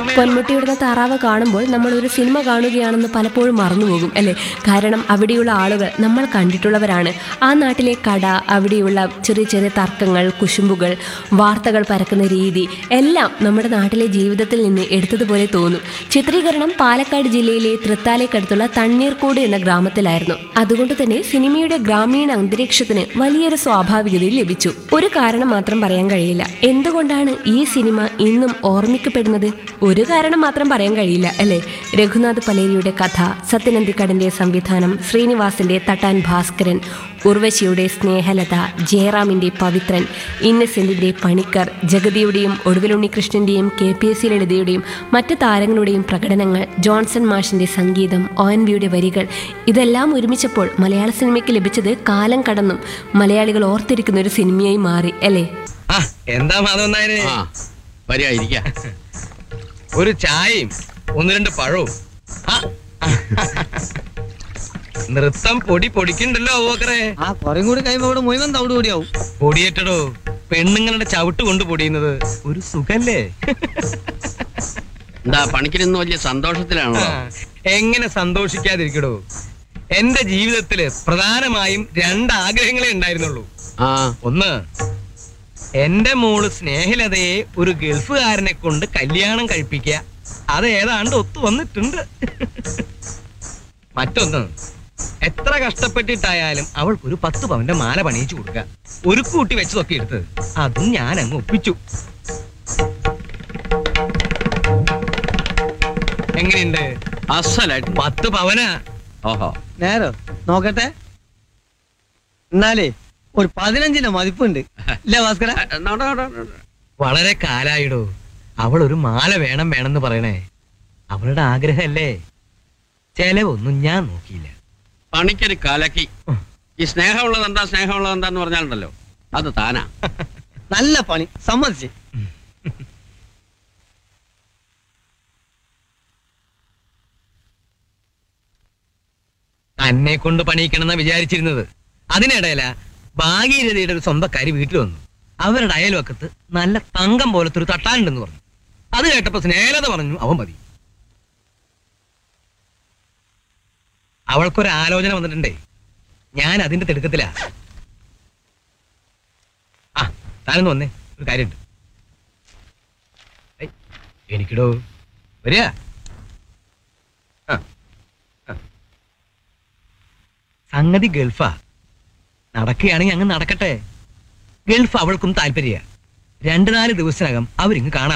പൊന്മുട്ടിയിടുന്ന താറാവ് കാണുമ്പോൾ നമ്മൾ ഒരു സിനിമ കാണുകയാണെന്ന് പലപ്പോഴും മറന്നുപോകും അല്ലേ? കാരണം അവിടെയുള്ള ആളുകൾ നമ്മൾ കണ്ടിട്ടുള്ളവരാണ്. ആ നാട്ടിലെ കട, അവിടെയുള്ള ചെറിയ ചെറിയ തർക്കങ്ങൾ, കുശുമ്പുകൾ, വാർത്തകൾ പരക്കുന്ന രീതി എല്ലാം നമ്മുടെ നാട്ടിലെ ജീവിതത്തിൽ നിന്ന് എടുത്തതുപോലെ തോന്നും. ചിത്രീകരണം പാലക്കാട് ജില്ലയിലെ തൃത്താലയ്ക്കടുത്തുള്ള തണ്ണീർക്കോട് എന്ന ഗ്രാമത്തിലായിരുന്നു. അതുകൊണ്ട് തന്നെ സിനിമയുടെ ഗ്രാമീണ അന്തരീക്ഷത്തിന് വലിയൊരു സ്വാഭാവികതയിൽ ലഭിച്ചു. ഒരു കാരണം മാത്രം പറയാൻ കഴിയില്ല. എന്തുകൊണ്ടാണ് ഈ സിനിമ ഇന്നും ഓർമ്മിക്കപ്പെടുന്നത്? ഒരു കാരണം മാത്രം പറയാൻ കഴിയില്ല അല്ലേ? രഘുനാഥ് പലേരിയുടെ കഥ, സത്യനന്ദിക്കടന്റെ സംവിധാനം, ശ്രീനിവാസിന്റെ തട്ടാൻ ഭാസ്കരൻ, ഉർവശിയുടെ സ്നേഹലത, ജയറാമിന്റെ പവിത്രൻ, ഇന്നസെന്റിന്റെ പണിക്കർ, ജഗതിയുടെയും ഒടുവിലുണ്ണികൃഷ്ണന്റെയും KPSC ലളിതയുടെയും മറ്റ് താരങ്ങളുടെയും പ്രകടനങ്ങൾ, ജോൺസൺ മാഷിന്റെ സംഗീതം, ONVയുടെ വരികൾ, ഇതെല്ലാം ഒരുമിച്ചപ്പോൾ മലയാള സിനിമയ്ക്ക് ലഭിച്ചത് കാലം കടന്നും മലയാളികൾ ഓർത്തിരിക്കുന്ന ഒരു സിനിമയായി മാറി അല്ലേ? എന്താ മാധവൻ നായരെ, ഒരു ചായയും 1-2 പഴവും. നൃത്തം പൊടിക്കണ്ടല്ലോ അവക്കറേ. കുറേ കൂടി കഴിയുമ്പോ ഇവിടെ മുഴുവൻ തവിട് പൊടിയാവും. പൊടിയേറ്റടോ, പെണ്ണുങ്ങളുടെ ചവിട്ട് കൊണ്ട് പൊടിയുന്നത് ഒരു സുഖല്ലേ? എന്താ പണിക്കിരുന്ന് വലിയ സന്തോഷത്തിലാണോ? എങ്ങനെ സന്തോഷിക്കാതിരിക്കടോ? എന്റെ ജീവിതത്തില് പ്രധാനമായും 2 ആഗ്രഹങ്ങളെ ഉണ്ടായിരുന്നുള്ളൂ. ഒന്ന്, എന്റെ മോള് സ്നേഹലതയെ ഒരു ഗൾഫുകാരനെ കൊണ്ട് കല്യാണം കഴിപ്പിക്കുക. അത് ഏതാണ്ട് ഒത്തു വന്നിട്ടുണ്ട്. മറ്റൊന്ന്, എത്ര കഷ്ടപ്പെട്ടിട്ടായാലും അവൾക്കൊരു 10 പവന്റെ മാല പണിയിച്ചു കൊടുക്കുക. ഒരു കൂട്ടി വെച്ചതൊക്കെ എടുത്ത് അതും ഞാൻ അങ്ങ് ഒപ്പിച്ചു. എങ്ങനെയുണ്ട്? അസലായിട്ട് 10 പവനാ. ഓഹോ, നേരോ നോക്കട്ടെ. എന്നാലേ ഒരു 15ന്റെ മതിപ്പുണ്ട് ഇല്ല ഭാസ്കര? വളരെ കാലായിടോ അവൾ ഒരു മാല വേണമെന്ന് പറയണേ. അവളുടെ ആഗ്രഹമല്ലേ. ചെലവൊന്നും ഞാൻ നോക്കിയില്ല. പണിക്കൊരു കലക്കി. ഈ സ്നേഹമുള്ളതെന്താന്ന് പറഞ്ഞാലുണ്ടല്ലോ, അത് താനാ. നല്ല പണി, സമ്മതിച്ച്. തന്നെ കൊണ്ട് പണിയിക്കണമെന്നാ വിചാരിച്ചിരുന്നത്. അതിനിടയില ഭാഗീരഥയുടെ ഒരു സ്വന്തക്കാരി വീട്ടിൽ വന്നു. അവരുടെ അയൽവക്കത്ത് നല്ല തങ്കം പോലത്തെ ഒരു തട്ടാനുണ്ടെന്ന് പറഞ്ഞു. അത് കേട്ടപ്പോ സ്നേഹലത പറഞ്ഞു അവൻ മതി. അവൾക്കൊരു ആലോചന വന്നിട്ടുണ്ടേ. ഞാൻ അതിന്റെ തിടുക്കത്തിലാ. താനൊന്ന് വന്നേ, ഒരു കാര്യമുണ്ട്. എനിക്കിടോ വരിക. സംഗതി ഗൾഫാ. നടക്കുകയാണെങ്കിൽ അങ്ങ് നടക്കട്ടെ. ഗൾഫ് അവൾക്കും താല്പര്യ. 2-4 ദിവസത്തിനകം അവരിങ്ങ് കാണാൻ